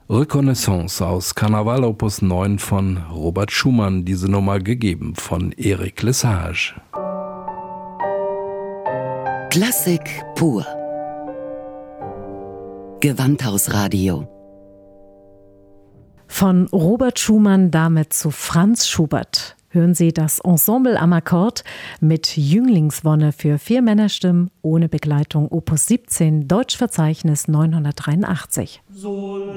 Reconnaissance aus Karneval Opus 9 von Robert Schumann, diese Nummer gegeben von Eric Lesage. Klassik pur. Gewandhausradio. Von Robert Schumann damit zu Franz Schubert. Hören Sie das Ensemble am Akkord mit Jünglingswonne für 4 Männerstimmen ohne Begleitung Opus 17, Deutschverzeichnis 983.